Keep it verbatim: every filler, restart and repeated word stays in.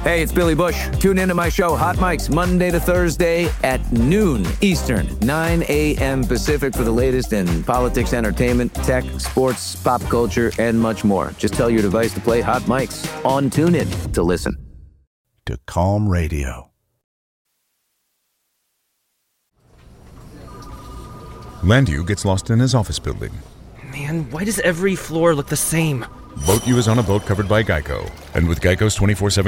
Hey, it's Billy Bush. Tune into my show, Hot Mics, Monday to Thursday at noon Eastern, nine a.m. Pacific for the latest in politics, entertainment, tech, sports, pop culture, and much more. Just tell your device to play Hot Mics on TuneIn to listen. To Calm Radio. Landu gets lost in his office building. Man, why does every floor look the same? Boat U is on a boat covered by Geico. And with Geico's twenty-four seven